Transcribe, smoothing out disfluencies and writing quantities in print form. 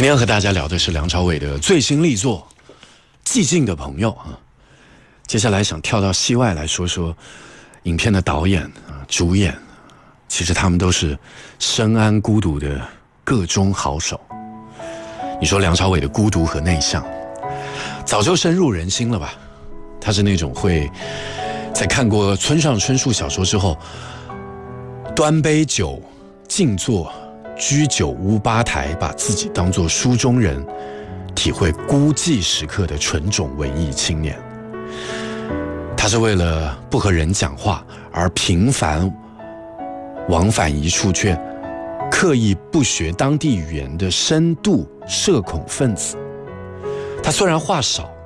今天和大家聊的是梁朝伟的最新力作《寂静的朋友》啊。接下来想跳到戏外来说说影片的导演啊、主演，其实他们都是深谙孤独的个中好手。你说梁朝伟的孤独和内向，早就深入人心了吧？他是那种会在看过村上春树小说之后，端杯酒，静坐，居酒屋吧台，把自己当作书中人，体会孤寂时刻的纯种文艺青年。他是为了不和人讲话而频繁往返一处，却刻意不学当地语言的深度社恐分子。他虽然话少，